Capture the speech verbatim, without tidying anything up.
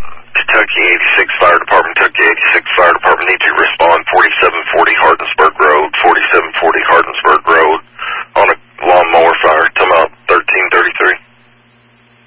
Kentucky eighty-six Fire Department, Kentucky eighty-six Fire Department, need to respond forty-seven forty Hardin Springs.